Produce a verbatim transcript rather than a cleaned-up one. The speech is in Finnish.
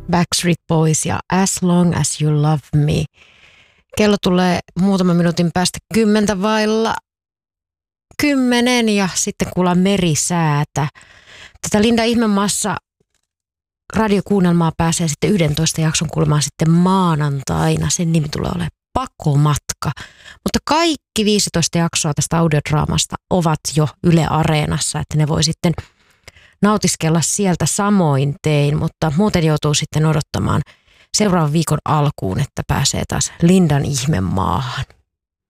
Backstreet Boys ja As Long As You Love Me. Kello tulee muutaman minuutin päästä kymmentä vailla kymmenen ja sitten kuullaan merisäätä. Tätä Linda Ihmemaassa radiokuunnelmaa pääsee sitten yhdentoista jakson kuulemaan sitten maanantaina. Sen nimi tulee olemaan Pakomatka. Mutta kaikki viisitoista jaksoa tästä audiodraamasta ovat jo Yle Areenassa, että ne voi sitten nautiskella sieltä samoin tein, mutta muuten joutuu sitten odottamaan seuraavan viikon alkuun, että pääsee taas Lindan Ihmemaahan.